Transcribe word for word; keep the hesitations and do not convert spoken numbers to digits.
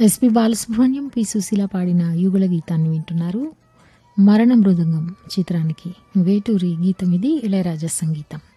SP Balasubrahmanyam, P Susheela పాడిన యుగళ గీతాన్ని వింటున్నారు. మరణ మృదంగం చిత్రానికి వేటూరి గీతం ఇది, ఇళయరాజా సంగీతం.